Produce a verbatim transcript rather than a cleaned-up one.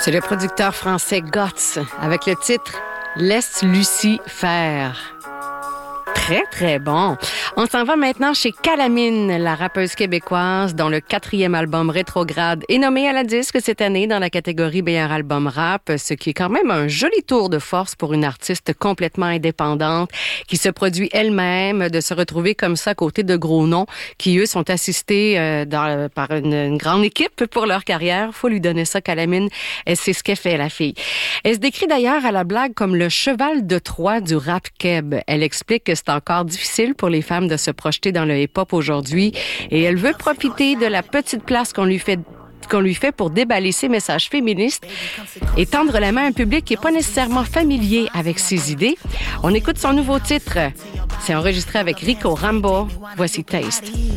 C'est le producteur français Guts avec le titre « Laisse Lucie faire ». Très, très bon. On s'en va maintenant chez Calamine, la rappeuse québécoise, dont le quatrième album Rétrograde est nommé à la disque cette année dans la catégorie meilleur album rap, ce qui est quand même un joli tour de force pour une artiste complètement indépendante qui se produit elle-même, de se retrouver comme ça à côté de gros noms qui, eux, sont assistés euh, dans, par une, une grande équipe pour leur carrière. Faut lui donner ça, Calamine. Elle sait ce qu'elle fait, la fille. Elle se décrit d'ailleurs à la blague comme le cheval de Troie du rap keb. Elle explique que c'est encore difficile pour les femmes de se projeter dans le hip-hop aujourd'hui et elle veut profiter de la petite place qu'on lui fait qu'on lui fait pour déballer ses messages féministes et tendre la main à un public qui n'est pas nécessairement familier avec ses idées. On écoute son nouveau titre. C'est enregistré avec Rico Rambo. Voici Taste.